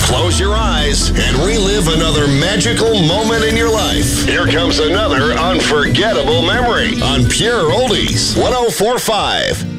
Close your eyes and relive another magical moment in your life. Here comes another unforgettable memory on Pure Oldies 104.5.